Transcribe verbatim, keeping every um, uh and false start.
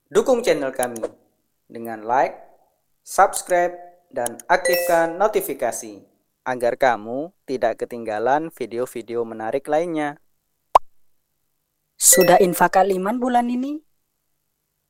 Dukung channel kami dengan like, subscribe, dan aktifkan notifikasi agar kamu tidak ketinggalan video-video menarik lainnya. Sudah infak kaliman bulan ini?